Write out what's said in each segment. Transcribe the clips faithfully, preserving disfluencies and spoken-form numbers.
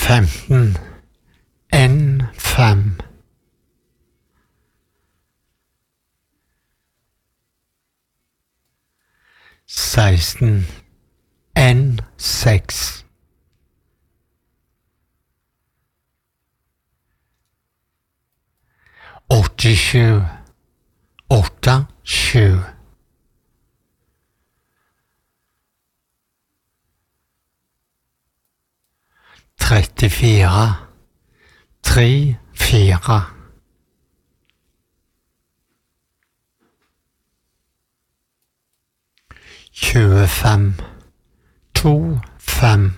femten N fem seksten N seks åttisju åtta sju trettifire tre fire tjuefem to fem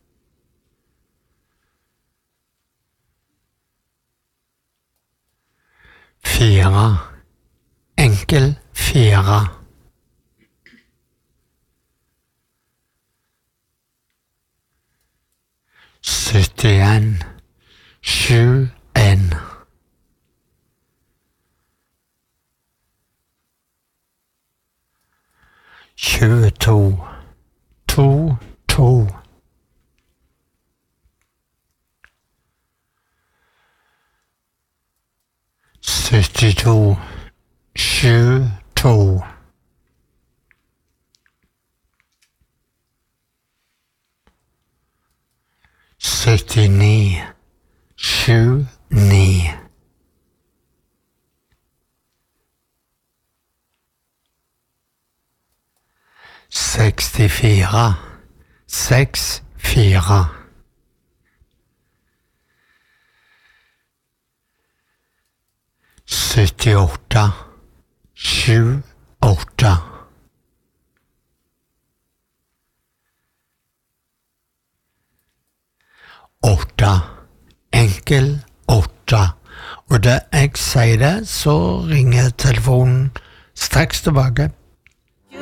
fire enkel fire syttien sju en tjueto to to syttito sju to syttini sju ni sekstifire seks fire syttiåtte sju åtte åtte enkel åtte. Og da jeg sier det, så ringer telefonen straks tilbake.